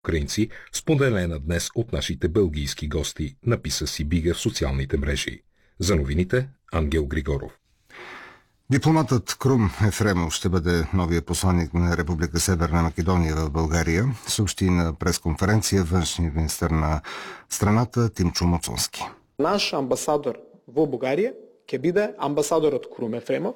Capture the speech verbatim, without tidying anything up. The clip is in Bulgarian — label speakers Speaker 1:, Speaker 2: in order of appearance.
Speaker 1: украинци, споделена днес от нашите белгийски гости, написа си Бига в социалните мрежи. За новините Ангел Григоров.
Speaker 2: Дипломатът Крум Ефремов ще бъде новия посланник на Република Северна Македония в България, съобщи на пресконференция външният министър на страната Тимчо Моцонски.
Speaker 3: Наш амбасадор в България ќе биде амбасадорот Крум Ефремов,